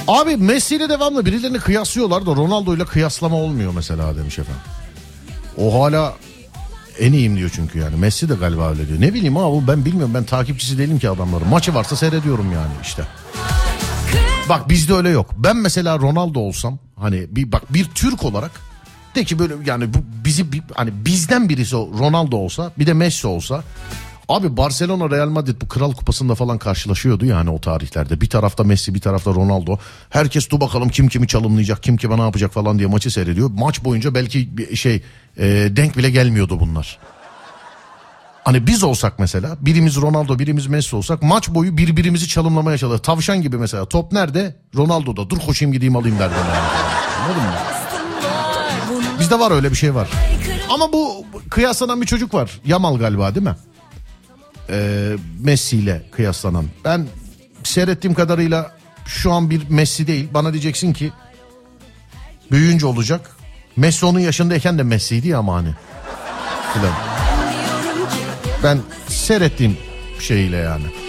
Abi Messi ile devamlı birilerini kıyaslıyorlar da Ronaldo ile kıyaslama olmuyor mesela demiş efendim. O hala en iyiyim diyor çünkü yani. Messi de galiba öyle diyor. Ne bileyim abi, ben bilmiyorum, ben takipçisi değilim ki adamların. Maçı varsa seyrediyorum yani işte. Bak bizde öyle yok. Ben mesela Ronaldo olsam hani bir Türk olarak de ki böyle yani bu hani bizden birisi Ronaldo olsa, bir de Messi olsa. Abi Barcelona Real Madrid bu Kral Kupası'nda falan karşılaşıyordu yani o tarihlerde. Bir tarafta Messi, bir tarafta Ronaldo. Herkes dur bakalım kim kimi çalımlayacak, kim kime ne yapacak falan diye maçı seyrediyor. Maç boyunca belki bir denk bile gelmiyordu bunlar. Hani biz olsak mesela, birimiz Ronaldo birimiz Messi olsak maç boyu birbirimizi çalımlamaya çalışır. Tavşan gibi mesela, top nerede? Ronaldo'da. Dur koşayım gideyim alayım derdim yani. Anladın mı? Bizde var, öyle bir şey var. Ama bu kıyaslanan bir çocuk var. Yamal galiba değil mi? Messi ile kıyaslanan. Ben seyrettiğim kadarıyla şu an bir Messi değil. Bana diyeceksin ki büyüyünce olacak. Messi onun yaşındayken de Messi'ydi ya ama hani. Falan. Ben seyrettiğim şeyle yani.